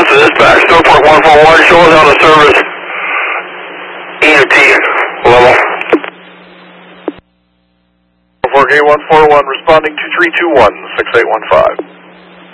This is dispatch, Norfolk 141, show us on the service, E to T level. Norfolk A141 responding to 321, 6815.